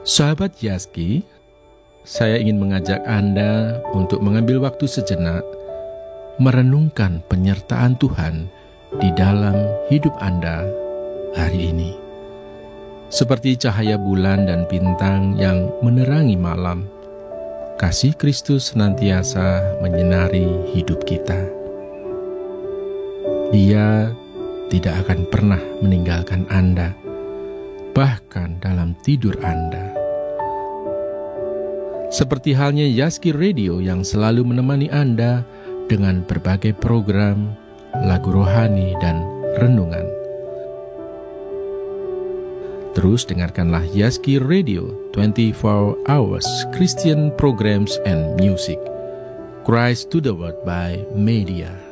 Sahabat Yaski, saya ingin mengajak Anda untuk mengambil waktu sejenak merenungkan penyertaan Tuhan di dalam hidup Anda hari ini. Seperti cahaya bulan dan bintang yang menerangi malam, kasih Kristus senantiasa menyinari hidup kita. Dia tidak akan pernah meninggalkan Anda, bahkan dalam tidur Anda. Seperti halnya Yaski Radio yang selalu menemani Anda dengan berbagai program, lagu rohani, dan renungan. Terus dengarkanlah Yaski Radio 24 Hours Christian Programs and Music. Christ to the World by Media.